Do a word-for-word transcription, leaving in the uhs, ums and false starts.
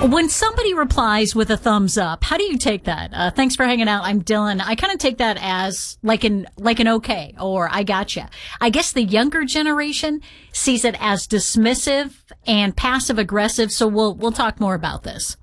When somebody replies with a thumbs up, how do you take that? Uh, thanks for hanging out. I'm Dylan. I kind of take that as like an, like an okay, or I gotcha. I guess the younger generation sees it as dismissive and passive aggressive. So we'll, we'll talk more about this.